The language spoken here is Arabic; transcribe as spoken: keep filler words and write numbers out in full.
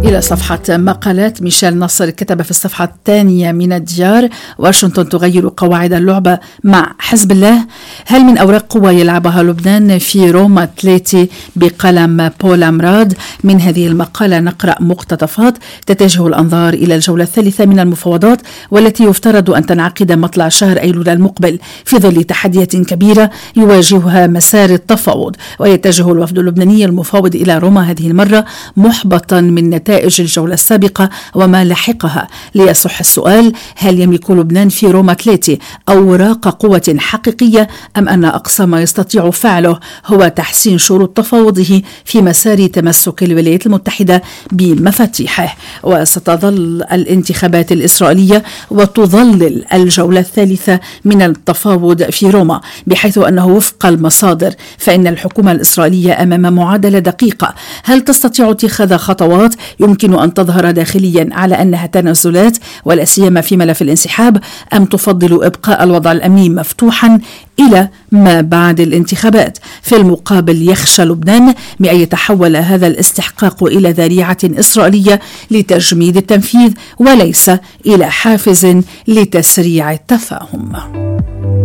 إلى صفحة مقالات. ميشيل نصر كتب في الصفحة الثانية من الديار: واشنطن تغير قواعد اللعبة مع حزب الله. هل من أوراق قوة يلعبها لبنان في روما ثلاثة بقلم بولا مراد؟ من هذه المقالة نقرأ مقتطفات. تتجه الأنظار إلى الجولة الثالثة من المفاوضات، والتي يفترض أن تنعقد مطلع شهر أيلول المقبل في ظل تحديات كبيرة يواجهها مسار التفاوض. ويتجه الوفد اللبناني المفاوض إلى روما هذه المرة محبطا من نتائج الجولة السابقة وما لحقها. ليصح السؤال: هل يملك لبنان في روما ثلاثة أوراق قوة حقيقية، أم أن أقصى ما يستطيع فعله هو تحسين شروط تفاوضه في مسار تمسك الولايات المتحدة بمفاتيحه؟ وستظل الانتخابات الإسرائيلية وتظلل الجولة الثالثة من التفاوض في روما، بحيث أنه وفق المصادر فإن الحكومة الإسرائيلية أمام معادلة دقيقة: هل تستطيع اتخاذ خطوات يمكن أن تظهر داخليا على أنها تنازلات ولا سيما في ملف الانسحاب، أم تفضل إبقاء الوضع الأمني مفتوحا إلى ما بعد الانتخابات؟ في المقابل يخشى لبنان بأن يتحول هذا الاستحقاق إلى ذريعة إسرائيلية لتجميد التنفيذ وليس إلى حافز لتسريع التفاهم.